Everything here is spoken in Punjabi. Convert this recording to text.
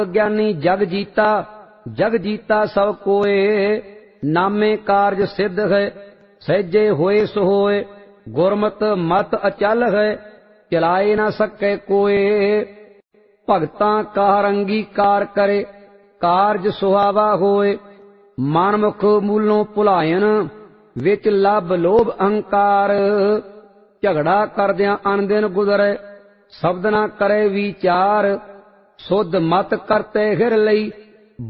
ਗਿਆਨੀ ਜਗ ਜੀਤਾ ਸਭ ਕੋਏ। ਨਾਮੇ ਕਾਰਜ ਸਿੱਧ ਹੈ ਸਹਿਜੇ ਹੋਏ ਸੋ ਹੋਏ। ਗੁਰਮਤਿ ਮਤ ਅਚਲ ਹੈ ਚਲਾਏ ਨਾ ਸਕੇ ਕੋਏ। ਭਗਤਾਂ ਕਾ ਅੰਗੀਕਾਰ ਕਰੇ ਕਾਰਜ ਸੁਹਾਵਾ ਹੋਏ। ਮਨਮੁਖ ਮੂਲੋਂ ਭੁਲਾਇਨ ਵਿੱਚ ਲੱਭ ਲੋਭ ਅਹੰਕਾਰ। ਝਗੜਾ ਕਰਦਿਆਂ ਅਣਦਿਨ ਗੁਜ਼ਰੇ ਸ਼ਬਦ ਨਾ ਕਰੇ ਵਿਚਾਰ। ਸੁਧ ਮਤ ਕਰਤੇ ਹਿਰ ਲਈ